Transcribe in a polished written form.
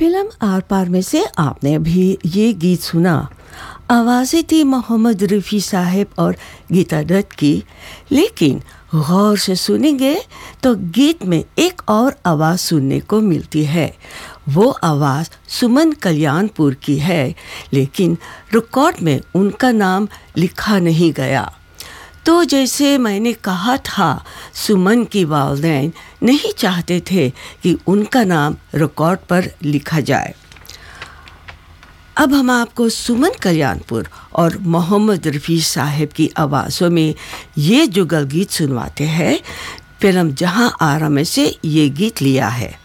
Film आर पार में से आपने अभी ये गीत सुना। आवाज़ें थी मोहम्मद रफ़ी साहब और गीता दत्त की, लेकिन गौर से सुनेंगे तो गीत में एक और आवाज़ सुनने को मिलती है। वो आवाज़ सुमन कल्याणपुर की है, लेकिन रिकॉर्ड में उनका नाम लिखा नहीं गया। तो जैसे मैंने कहा था, सुमन की वालिदैन नहीं चाहते थे कि उनका नाम रिकॉर्ड पर लिखा जाए। अब हम आपको सुमन कल्याणपुर और मोहम्मद रफ़ी साहब की आवाज़ों में ये जुगल गीत सुनवाते हैं। फिल्म जहां आरा में से ये गीत लिया है।